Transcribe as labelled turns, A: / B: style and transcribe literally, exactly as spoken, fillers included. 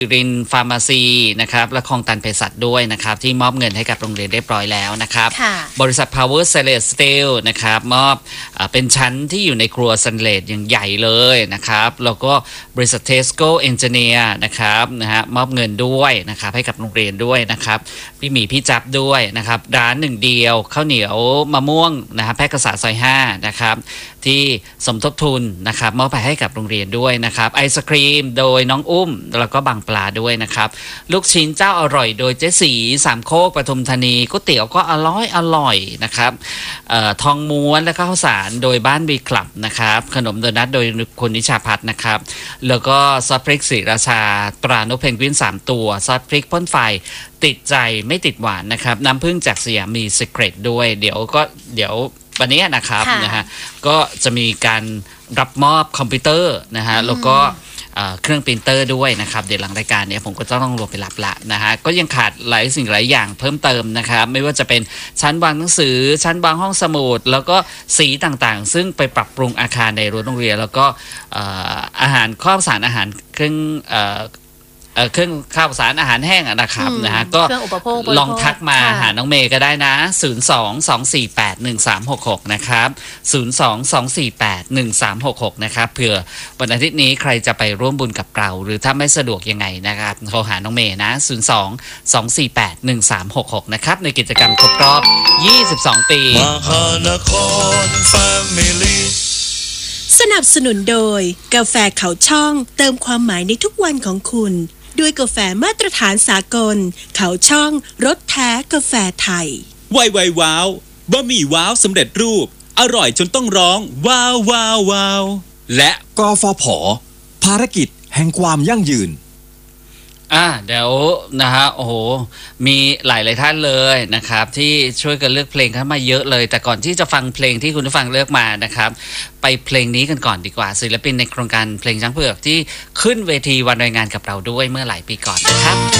A: รินฟาร์มาซีนะครับและคลองตันเภสัชด้วยนะครับที่มอบเงินให้กับโรงเรียนเรียบร้อยแล้วนะครับบริษัท Power Stainless Steel นะครับมอบเป็นชั้นที่อยู่ในครัวสแตนเลสอย่างใหญ่เลยนะครับแล้วก็บริษัท Tesco Engineer นะครับนะฮะมอบเงินด้วยนะครับให้กับโรงเรียนด้วยนะครับพี่หมีพี่จับด้วยนะครับร้านหนึ่งเดียวข้าวเหนียวมะม่วงนะครับแพร่กษาซอยห้านะครับที่สมทบทุนนะครับมอบไปให้กับโรงเรียนด้วยนะครับไอศครีมโดยน้องอุ้มแล้วก็บางปลาด้วยนะครับลูกชิ้นเจ้าอร่อยโดยเจ๊สีสามโคกปทุมธานีก๋วยเตี๋ยวก็อร่อยอร่อยนะครับเอ่อทองม้วนและข้าวสารโดยบ้านบีคลับนะครับขนมโดนัทโดยคุณนิชาพัฒน์นะครับแล้วก็ซอสพริกศรีราชาตรานกเพนกวินสามตัวซอสพริกพ่นไฟติดใจไม่ติดหวานนะครับน้ำผึ้งจากสยามมีซีเครตด้วยเดี๋ยวก็เดี๋ยววันนี้นะครับนะฮะก็จะมีการรับมอบคอมพิวเตอร์นะฮะแล้วก็เครื่องปรินเตอร์ด้วยนะครับเดี๋ยวหลังรายการเนี้ยผมก็ต้องลงไปรับละนะฮะก็ยังขาดหลายสิ่งหลายอย่างเพิ่มเติมนะครับไม่ว่าจะเป็นชั้นวางหนังสือชั้นวางห้องสมุดแล้วก็สีต่างๆซึ่งไปปรับปรุงอาคารในรั้วโรงเรียนแล้วก็อาหารข้าวสารอาหารเครื่องเครื่องข้าวสารอาหารแห้งนะครับนะฮะก็ลองทักมาหาน้องเมย์ก็ได้นะศูนย์ สอง สอง สี่ แปด หนึ่ง สาม หก หกนะครับศูนย์ สอง สอง สี่ แปด หนึ่ง สาม หก หกนะครับเผื่อวันอาทิตย์นี้ใครจะไปร่วมบุญกับเราหรือถ้าไม่สะดวกยังไงนะครับโทรหาน้องเมย์นะศูนย์ สอง สอง สี่ แปด หนึ่ง สาม หก หกนะครับในกิจกรรมครบรอบยี่สิบสองปีมหานครแฟมิลี่
B: สนับสนุนโดยกาแฟเขาช่องเติมความหมายในทุกวันของคุณด้วยกาแฟมาตรฐานสากลเขาช่องรสแท้กาแฟไทย
C: ไวไวว้าวบะหมี่ว้าวสำเร็จรูปอร่อยจนต้องร้องว้าวว้าวว้าวและ
D: กฟผ.ภารกิจแห่งความยั่งยืน
A: อ่าเดี๋ยวนะฮะโอ้โหมีหลายหลายท่านเลยนะครับที่ช่วยกันเลือกเพลงเข้ามาเยอะเลยแต่ก่อนที่จะฟังเพลงที่คุณผู้ฟังเลือกมานะครับไปเพลงนี้กันก่อนดีกว่าศิลปินในโครงการเพลงช้างเผือกที่ขึ้นเวทีวันรายงานกับเราด้วยเมื่อหลายปีก่อนนะครับ